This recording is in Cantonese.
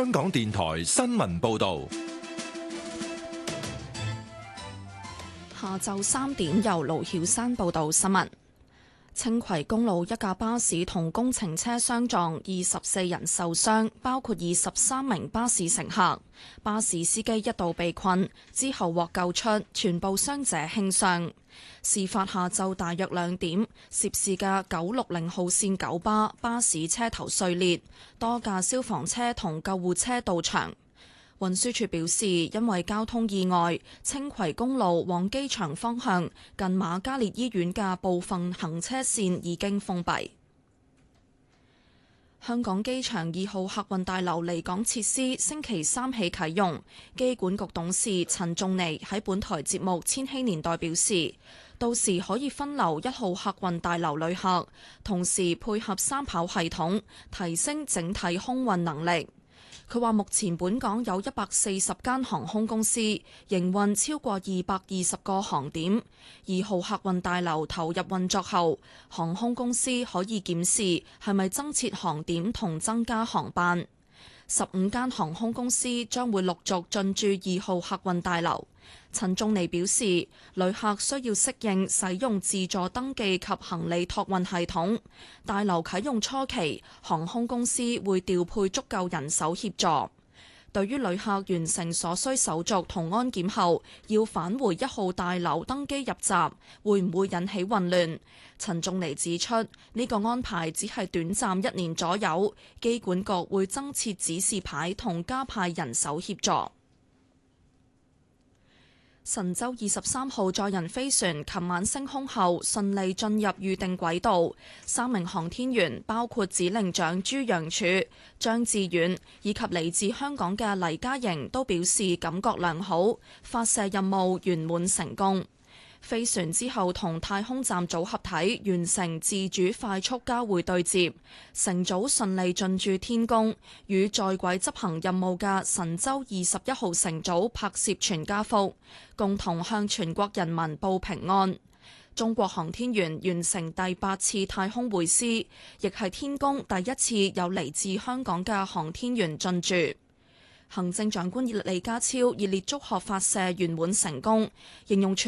香港電台新聞報道。 下晝3點，由盧曉山報道新聞。青葵公路一架巴士同工程車相撞，24人受傷，包括23名巴士乘客。巴士司機一度被困，之後獲救出，全部傷者輕傷。事發下晝大約2點，涉事嘅960號線九巴士車頭碎裂，多架消防車同救護車到場。運輸署表示，因為交通意外，青葵公路往機場方向近瑪嘉烈醫院嘅部分行車線已經封閉。香港機場2號客運大樓離港設施星期3起啟用。機管局董事陳仲尼喺本台節目《千禧年代》表示，到時可以分流1號客運大樓旅客，同時配合三跑系統，提升整體空運能力。佢話：目前本港有140間航空公司營運超過220個航點。2號客運大樓投入運作後，航空公司可以檢視係咪增設航點同增加航班。15間航空公司將會陸續進駐2號客運大樓。陳仲尼表示，旅客需要適應使用自助登記及行李託運系統。大樓啟用初期，航空公司會調配足夠人手協助。對於旅客完成所需手續同安檢後，要返回1號大樓登機入閘，會唔會引起混亂？陳仲尼指出，呢個安排只係短暫1年左右，機管局會增設指示牌同加派人手協助。神舟23號載人飛船琴晚升空後順利進入預定軌道，3名航天員包括指令長朱楊柱、張志遠以及嚟自香港嘅黎嘉瑩都表示感覺良好，發射任務圓滿成功。飛船之後同太空站組合體完成自主快速交會對接，乘組順利進駐天宮，與在軌執行任務嘅神舟21號乘組拍攝全家福，共同向全國人民報平安。中國航天員完成第8次太空會師，亦係天宮第一次有嚟自香港嘅航天員進駐。行政長官李家超熱烈祝賀發射圓滿成功，形容全